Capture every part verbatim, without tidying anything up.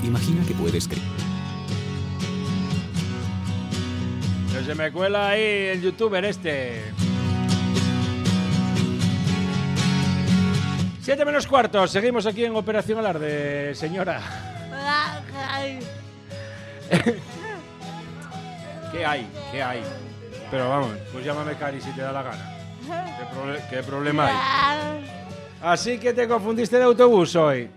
Imagina que puedes creer. Que se me cuela ahí el youtuber este. Siete menos cuarto, seguimos aquí en Operación Alarde, señora. ¿Qué hay? ¿Qué hay? Pero vamos, pues llámame Cari si te da la gana. ¿Qué, proble- qué problema hay? Así que te confundiste de autobús hoy.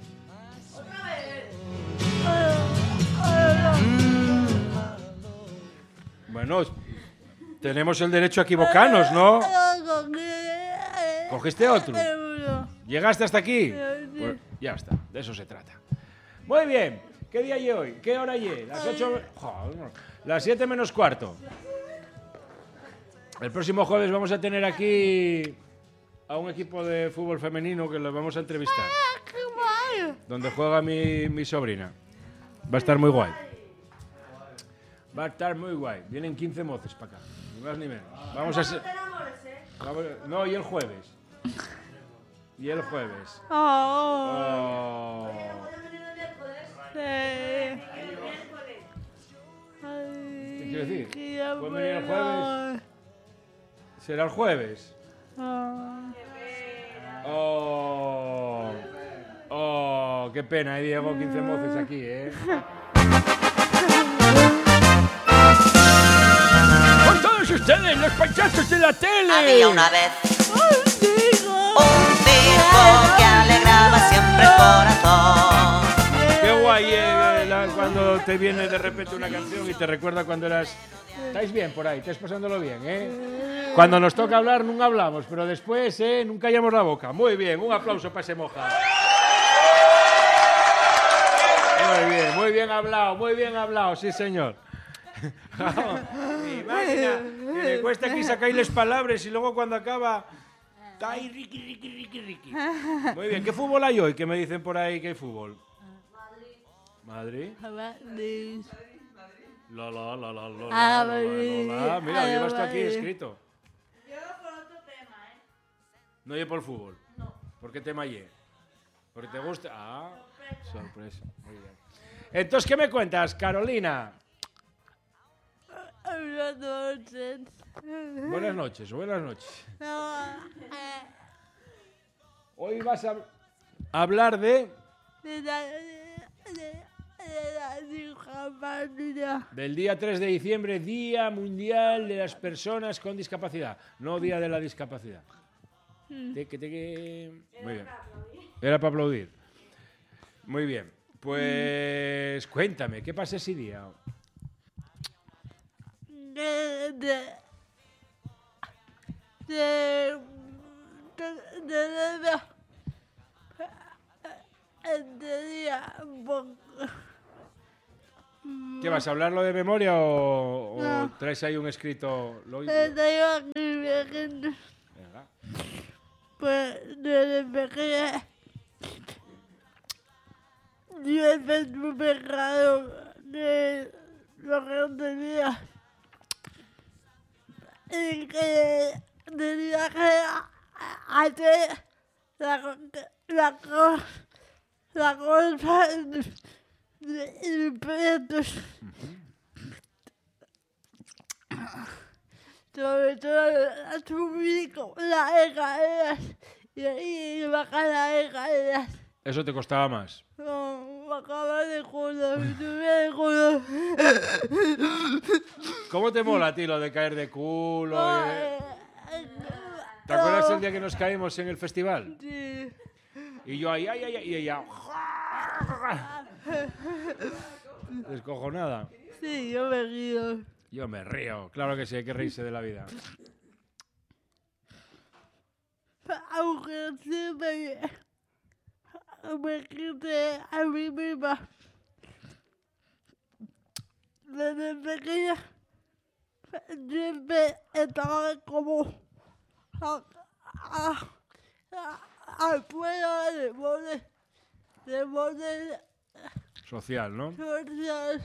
Bueno, tenemos el derecho a equivocarnos, ¿no? ¿Cogiste otro? ¿Llegaste hasta aquí? Pues ya está, de eso se trata. Muy bien, ¿qué día hay hoy? ¿Qué hora hay? Las ocho... Joder, las siete menos cuarto. El próximo jueves vamos a tener aquí a un equipo de fútbol femenino que lo vamos a entrevistar. Donde juega mi, mi sobrina. Va a estar muy guay. Va a estar muy guay. Vienen quince moces para acá. Ni más ni menos. Vamos a ser... Vamos... No, y el jueves. Y el jueves. Oh. ¿Qué quiero decir? ¿Pueden venir el jueves? ¿Será el jueves? Oh. Oh, qué pena, ahí Diego, quince moces aquí, ¿eh? ¡Con todos ustedes, los payasos de la tele! Había una vez un circo que alegraba siempre el corazón. Qué guay, eh, la- cuando te viene de repente una canción y te recuerda cuando eras... ¿Estáis bien por ahí? ¿Estáis pasándolo bien, eh? Cuando nos toca hablar, nunca hablamos, pero después, eh, nunca callamos la boca. Muy bien, un aplauso para ese moja. Muy bien, muy bien hablado, muy bien hablado, sí señor. Mi máquina, que le cuesta aquí sacarles palabras y luego cuando acaba... Está ahí, riqui, riqui, riqui, riqui. Muy bien, ¿qué fútbol hay hoy? Que me dicen por ahí que hay fútbol. Madrid. Madrid. La, la, la, la, la, la, la, la, la. Mira, llevas tú aquí escrito. Yo por otro tema, ¿eh? No llevo por el fútbol. No. ¿Por qué tema lle? ¿Porque te gusta? Ah, sorpresa. Muy bien. Entonces, ¿qué me cuentas, Carolina? Buenas noches. Buenas noches, buenas noches. No, eh, Hoy vas a hablar de... de la, de, de la discapacidad. Del día tres de diciembre, Día Mundial de las Personas con Discapacidad. No Día de la Discapacidad. Teque, teque. Muy bien. Era para aplaudir. Muy bien. Pues cuéntame, ¿qué pasa ese día? De, de, de, de, de, de, este día, porque ¿Qué vas a hablarlo de memoria o, o No. traes ahí un escrito? Lo- este iba a escribir, Venga. pues desde pequeña yo estuve pecado de lo que tenía y que tenía que hacer la, co- la, co- la cosa de impuestos. Sobre todo subir con las escaleras y, y bajar las escaleras. Eso te costaba más. No, bajaba de culo, me subía de culo. ¿Cómo te mola a ti lo de caer de culo? y- Ay, ¿Te acuerdas el día que nos caímos en el festival? Sí. Y yo ahí, ay, ay, ay, y ella... Descojonada. Sí, yo me río. Yo me río. Claro que sí, hay que reírse de la vida. Aunque siempre me quité a mí misma. Desde pequeña siempre estaba como a, a, a, afuera de borde, de borde Social, ¿no? social.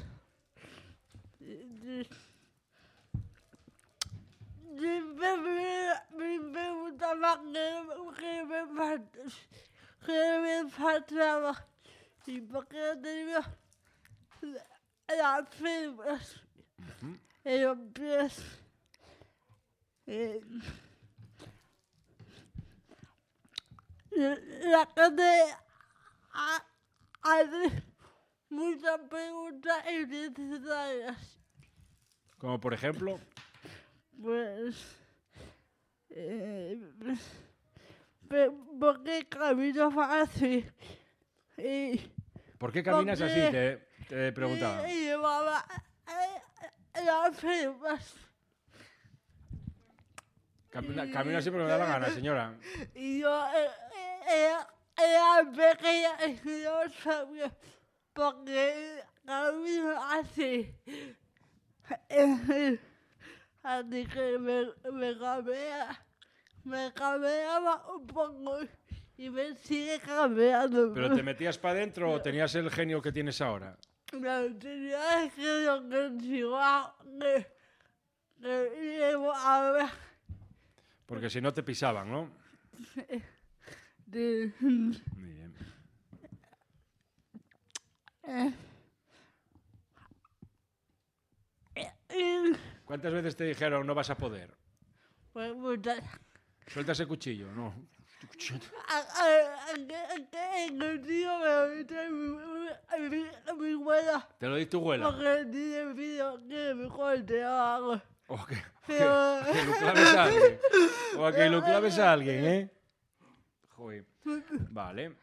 Siempre me, me, me gustaba que, que, me, fal- que me faltaba. ¿Y por qué no tenía las firmas en los pies. Eh, la gente ha- hace muchas preguntas innecesarias. Como por ejemplo, Pues, eh, pe- ¿por qué camino fácil? Y, ¿por qué caminas así? Porque- Te, te preguntaba. y, y llevaba eh, las firmas. Camina, camina así porque me da la gana, señora. Y yo eh, eh, era, era pequeña y no sabía por qué camino así. Así que me, me cambiaba, me cambiaba un poco y me sigue cambiando. ¿Pero te metías para adentro o tenías el genio que tienes ahora? No tenía que lo que sigo que, que llevo ahora. Porque si no te pisaban, ¿no? De, Muy bien. y, ¿Cuántas veces te dijeron no vas a poder? pues muchas. Suelta ese cuchillo, no. A- a- a- que- que en el tío me lo dice mi, mi, mi abuela. Te lo di tu abuela. Porque tiene miedo que me corte o algo. O que, Pero- que- que lo claves a alguien. O a que lo claves a alguien, ¿eh? Joder. Vale.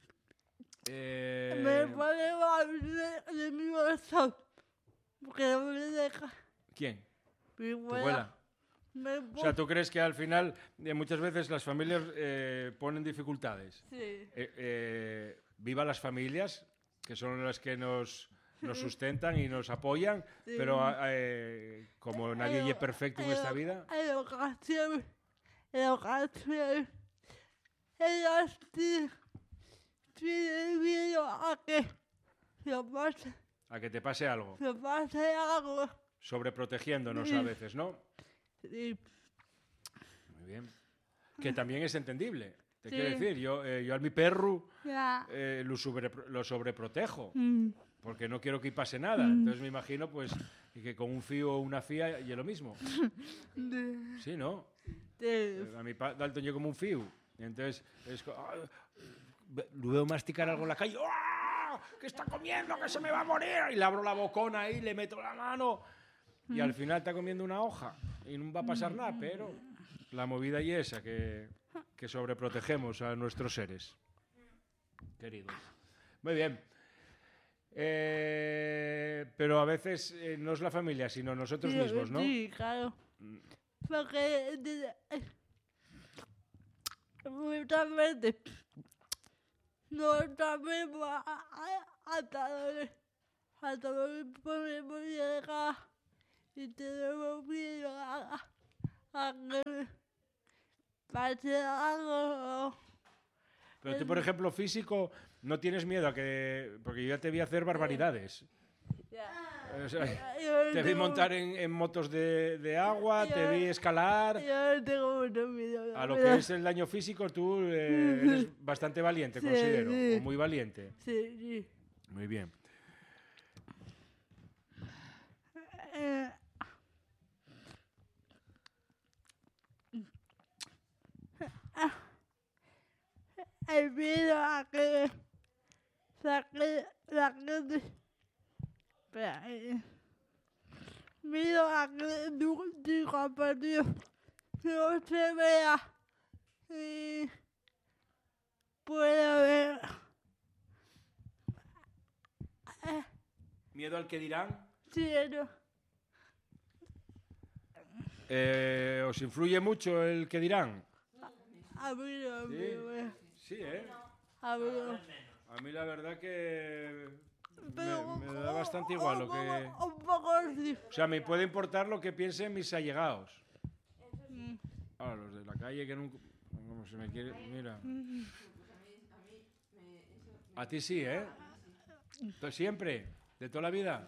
Eh, Me pone mal de, de mi bolsa. Porque no me deja. ¿Quién? Mi ¿Tu abuela. abuela? Me O sea, ¿tú crees que al final eh, muchas veces las familias eh, ponen dificultades? Sí. Eh, eh, viva las familias, que son las que nos, nos sustentan y nos apoyan, Sí. pero eh, como nadie es perfecto en esta vida, En ocasiones, en ocasiones, ellas ti- tienen miedo a que se pase, a que te pase algo, se pase algo. sobreprotegiéndonos a veces, ¿no? Y, Muy bien. Que también es entendible. Te Sí. quiero decir, yo, eh, yo a mi perro ya. eh, lo, sobre, lo sobreprotejo, Mm, porque no quiero que pase nada. Entonces me imagino pues que con un fío o una fía y es lo mismo. de- Sí, ¿no? de- A mi pa- Dalton yo como un fío. Y entonces es co- ah, ve- lo veo masticar algo en la calle. ¡Ah! ¡Que está comiendo! ¡Que se me va a morir! Y le abro la bocona ahí, le meto la mano. Y al final está comiendo una hoja. Y no va a pasar nada, pero la movida y esa, que, que sobreprotegemos a nuestros seres queridos. Muy bien. Eh, pero a veces eh, no es la familia, sino nosotros sí, mismos, ¿no? Sí, claro. Porque de- muchas veces no sabemos a- a- hasta dónde, hasta dónde podemos llegar y tenemos miedo a, a- a que pase algo. Pero tú, por ejemplo, físico, no tienes miedo a que... Porque yo ya te vi hacer barbaridades. O sea, Yo te vi tengo- montar en, en motos de, de agua, te vi escalar. Yo tengo mucho miedo. A lo pero- que es el daño físico, tú eh, eres bastante valiente, Sí, considero. sí. O muy valiente. Sí, sí. Muy bien. Eh, el miedo a que la que la gente espera, eh, miedo a que tu, tu compañero no se vea y pueda ver. Eh, ¿Miedo al que dirán? sí, no. Eh, ¿Os influye mucho el que dirán? A mí no, a mí Sí. no, Sí, ¿eh? a mí no. A mí la verdad que Pero me, me da bastante igual lo que... Un poco, un poco sí. O sea, me puede importar lo que piensen mis allegados. Ahora, los de la calle que nunca... Como se me quiere... Mira. A ti sí, ¿eh? ¿Tú siempre? ¿De toda la vida?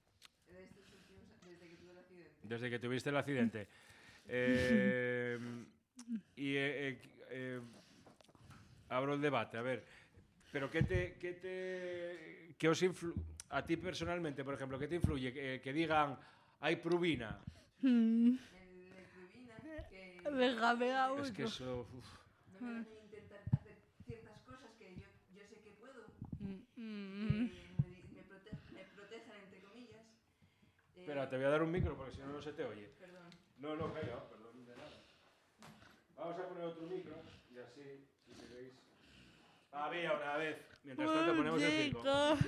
Desde que tuviste el accidente. Eh, y eh, eh, eh, abro el debate, a ver. ¿Pero qué te, qué te, qué os influ- a ti personalmente, por ejemplo, ¿qué te influye? Que, que digan, hay prubina. Mm, El de Prubina, que me gamea mucho. Es que eso... uf. no me dejan intentar hacer ciertas cosas que yo, yo sé que puedo, Mm, que mm, me, me, prote me protejan, entre comillas. Eh, Espera, te voy a dar un micro porque si no, no se te oye. Perdón. No, no, calla, perdón, de nada. Vamos a poner otro micro y así, si queréis... Ah, ve ahora, a ver. Mientras tanto ponemos el circo. chicos.